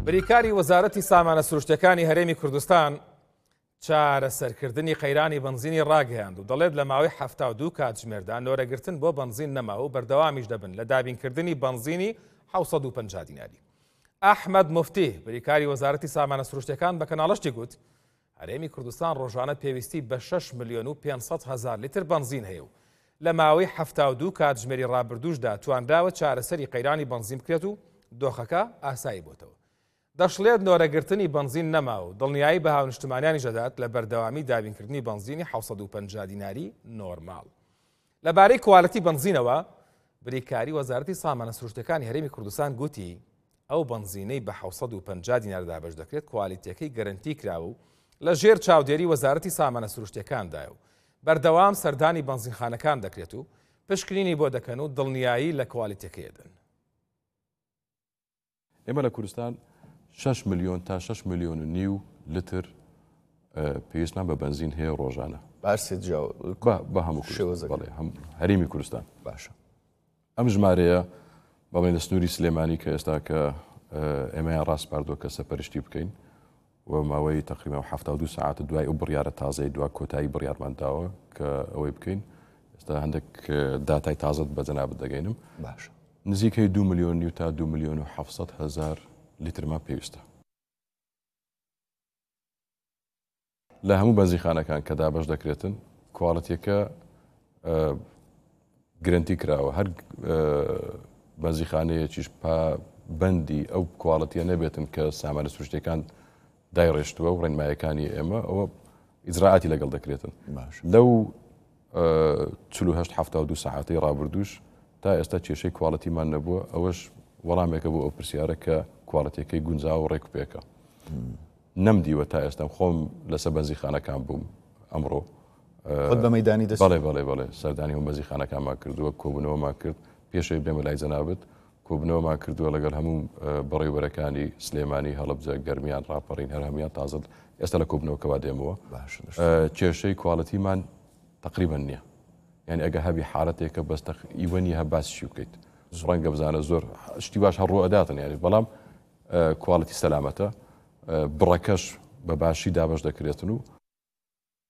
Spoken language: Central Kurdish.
بریکاری وەزارەتی سامانە سروشتەکانی هەرێمی کوردستان چارەسەرکردنی قەیرانی بنزینی ڕاگەیاند و دەڵێت لە ماوەی 72 کاتژمێردا نۆرەگرتن بۆ بنزین نەما و بەردەوامیش دەبن لە دابینکردنی بنزینی 750 دیناری. ئەحمەد موفتی بریکاری وەزارەتی سامانە سروشتەکان بە کەناڵەشتی گوت هەرێمی کوردستان ڕۆژانە پێویستی بە 6 ملیۆن و 500 هزار لیتر بنزین هەیە و لە ماوەی 72 کاتژمێری ڕابردووشدا توانراوە چارەسەری قەیرانی بنزین بکرێت و دۆخەکە ئاسایی بۆتەوە. دەشڵێت نۆرەگرتنی بنزین نەما و دڵنیایی بە هاونیشتمانیانی ژەدات لە بەردەوامی دابینکردنی بنزینی 750 دیناری نۆرماڵ. لەبارەی کوالەتی بنزینەوە بریکاری وەزارەتی سامانە سروشتەکانی هەرێمی کوردستان گوتی ئەو بنزینەی بە 750 دینار دابەش دەکرێت کوالیتیەکەی گەرنتی کراوە و لە ژێر چاودێری وەزارەتی سامانە سروشتەکاندایە و بەردەوام سەردانی بنزینخانەکان دەکرێت و پشکنینی بۆ دەکەن و دڵنیایی لە کوالیتیەکەیدن. ئێمە لە کوردستان 6 ملیۆن تا 6 ملیۆن و نیو لتر پێویستمان بە بنزین هەیە ڕۆژانە بە هەموو هەرێمی کوردستان. باشە ئەم ژمارەیە بەڵێن لە سنووری سلێمانی کە ئێستا کە ئێمەیان ڕاستپاردۆ کە سەپەرشتی بکەین و ماوەی تقریبا 72 ساعت دوای ئەو بڕیارە تازەی دوا کۆتایی بڕیارمانداوە کە ئەوەی بکەین ئێستا هەندێک داتای تازت بە جەنابەت دەگەینم. باشە نزیکەی 2 ملیۆن نیو تا 2 ملیۆن و 700 هزار لیترمان پێویستە لە هەموو بەنزینخانەکان کە دابەش دەکرێتن. کواڵەتیەکە گرنتی کراوە هەر بەنزینخانەیەکیش بەندی ئەو کواڵەتیە نەبێتن کە سامانە سروشتەکان دایڕێشتووە و ڕێنمایەکانی ئێمە ئەوە ئیجراعاتی لەگەڵ دەکرێتن. لەو 48 ساعتی ڕابردووش تا ئێستا کێشەی کواڵەتیمان نەبووە ئەوەش وەڵامێکە بۆ ئەو پرسیارە کە کواڵەتیەکەی گونجاو و ڕێکوپێکە. نەمدیوە تا ئێستا خۆم لەسەر بەنزینخانەکان بووم ئەمڕۆ بە مەیدانی دەست بەڵێ سەردانی و بەنزینخانەکانمان کردووە کۆبوونەوەمان کرد پێشەوەی بێمە لای جەنابەت کۆبوونەوەمان کردووە لەگەڵ هەموو بەڕێوەرەکانی سلێمانی هەڵەبجە گەرمیان ڕاپەڕین هەر هەمویان تازت ئێستا لە کۆبوونەوەکەوا دێمەوە. کێشەی کواڵەتیمان تقریبا نییە یعنی ئەگە هەبی حالەتێکە بەستە ئیوەنی هە باسیشی بکەیت ڕەنگە بزانە زۆر شتی باش هەڕۆ ئەداتن یعنی بەڵام کواڵەتی سەلامەتە بڕەکەش بە باشی دابەش دەکرێتن و